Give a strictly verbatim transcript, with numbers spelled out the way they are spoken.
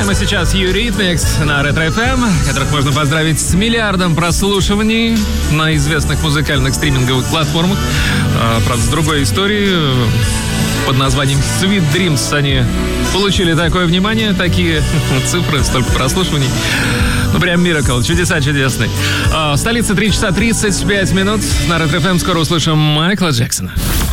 Прямо сейчас Eurythmics на Ретро эф эм, которых можно поздравить с миллиардом прослушиваний на известных музыкальных стриминговых платформах. А, правда, с другой историей, под названием Sweet Dreams, они получили такое внимание, такие цифры, столько прослушиваний. Ну, прям миракл, чудеса чудесные. А, в столице три часа тридцать пять минут. На Ретро эф эм скоро услышим Майкла Джексона.